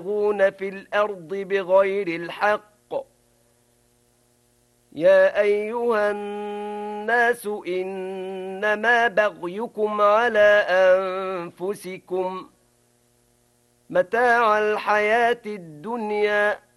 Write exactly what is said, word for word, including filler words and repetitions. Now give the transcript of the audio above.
يبغون في الأرض بغير الحق يا أيها الناس إنما بغيكم على أنفسكم متاع الحياة الدنيا